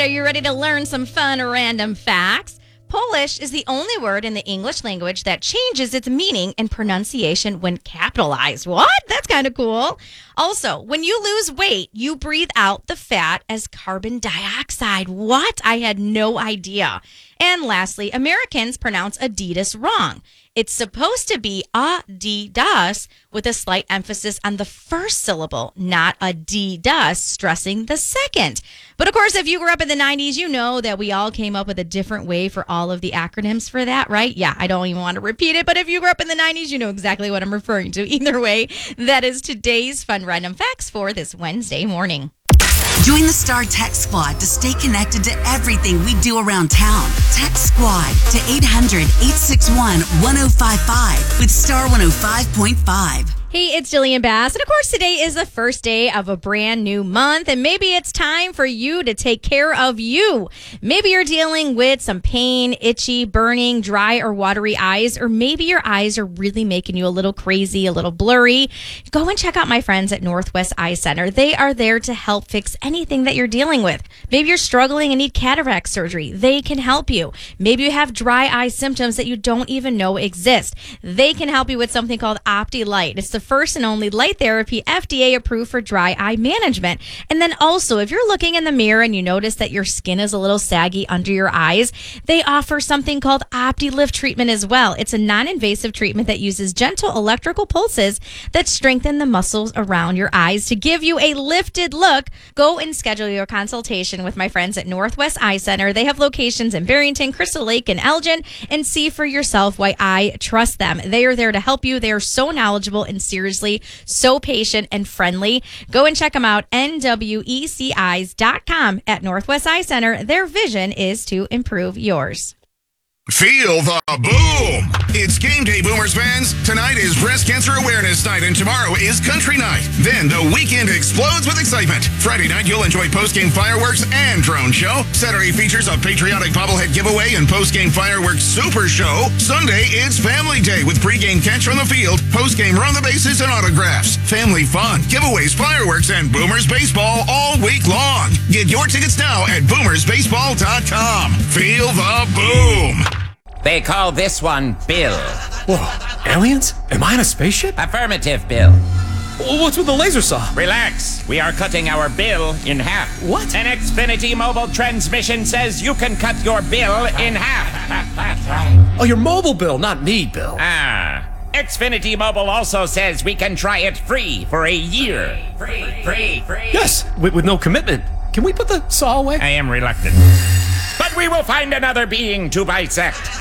are you ready to learn some fun random facts? Polish is the only word in the English language that changes its meaning and pronunciation when capitalized. What? That's kind of cool. Also, when you lose weight, you breathe out the fat as carbon dioxide. What? I had no idea. And lastly, Americans pronounce Adidas wrong. It's supposed to be Adidas with a slight emphasis on the first syllable, not Adidas, stressing the second. But of course, if you grew up in the 90s, you know that we all came up with a different way for all of the acronyms for that, right? Yeah, I don't even want to repeat it, but if you grew up in the 90s, you know exactly what I'm referring to. Either way, that is today's fun random facts for this Wednesday morning. Join the Star Text Squad to stay connected to everything we do around town. Text Squad to 800-861-1055 with Star 105.5. Hey, it's Jillian Bass. And of course, today is the first day of a brand new month. And maybe it's time for you to take care of you. Maybe you're dealing with some pain, itchy, burning, dry, or watery eyes. Or maybe your eyes are really making you a little crazy, a little blurry. Go and check out my friends at Northwest Eye Center. They are there to help fix anything that you're dealing with. Maybe you're struggling and need cataract surgery. They can help you. Maybe you have dry eye symptoms that you don't even know exist. They can help you with something called OptiLight. It's the first and only light therapy FDA approved for dry eye management. And then also, if you're looking in the mirror and you notice that your skin is a little saggy under your eyes, they offer something called OptiLift treatment as well. It's a non-invasive treatment that uses gentle electrical pulses that strengthen the muscles around your eyes to give you a lifted look. Go and schedule your consultation with my friends at Northwest Eye Center. They have locations in Barrington, Crystal Lake, and Elgin, and see for yourself why I trust them. They are there to help you. They are so knowledgeable and seriously so patient and friendly. Go and check them out, NWECeyes.com at Northwest Eye Center. Their vision is to improve yours. Feel the boom! It's game day, Boomers fans. Tonight is Breast Cancer Awareness Night, and tomorrow is Country Night. Then the weekend explodes with excitement. Friday night, you'll enjoy post-game fireworks and drone show. Saturday features a patriotic bobblehead giveaway and post-game fireworks super show. Sunday, it's Family Day with pre-game catch on the field, post-game run the bases and autographs. Family fun, giveaways, fireworks, and Boomers baseball all week long. Get your tickets now at boomersbaseball.com. Feel the boom! They call this one Bill. Whoa, aliens? Am I in a spaceship? Affirmative, Bill. What's with the laser saw? Relax. We are cutting our bill in half. What? An Xfinity mobile transmission says you can cut your bill in half. Oh, your mobile bill, not me, Bill. Xfinity Mobile also says we can try it free for a year. Free. Yes, with no commitment. Can we put the saw away? I am reluctant. But we will find another being to bisect.